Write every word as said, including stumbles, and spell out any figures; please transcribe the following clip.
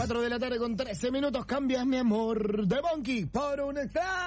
cuatro de la tarde con trece minutos. Cambias, mi amor, de Monkey por un extra.